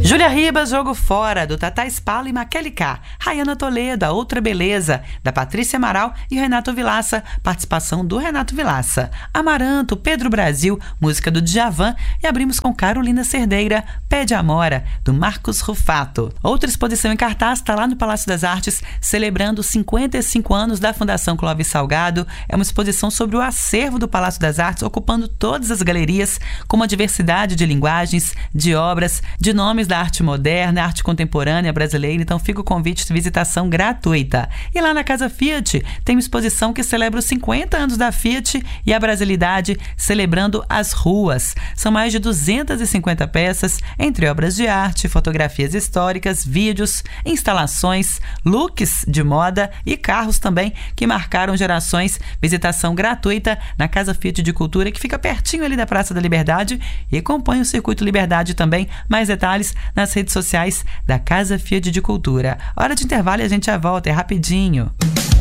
Júlia Ribas, Jogo Fora, do Tata Spala e Maquele K. Rayana Toledo, A Outra Beleza, da Patrícia Amaral e Renato Vilaça, participação do Renato Vilaça. Amaranto, Pedro Brasil, música do Djavan, e abrimos com Carolina Cerdeira, Pé de Amora, do Marcos Rufato. Outra exposição em cartaz está lá no Palácio das Artes, celebrando os 55 anos da Fundação Clóvis Salgado. É uma exposição sobre o acervo do Palácio das Artes, ocupando todas as galerias, com uma diversidade de linguagens, de obras, de nomes da arte moderna, arte contemporânea brasileira. Então fica o convite de visitação gratuita. E lá na Casa Fiat tem uma exposição que celebra os 50 anos da Fiat e a brasilidade, celebrando as ruas. São mais de 250 peças, entre obras de arte, fotografias históricas, vídeos, instalações, looks de moda e carros também que marcaram gerações. Visitação gratuita na Casa Fiat de Cultura, que fica pertinho ali da Praça da Liberdade e compõe o Circuito Liberdade também. Mais detalhes nas redes sociais da Casa Fiat de Cultura. Hora de intervalo e a gente já volta, é rapidinho.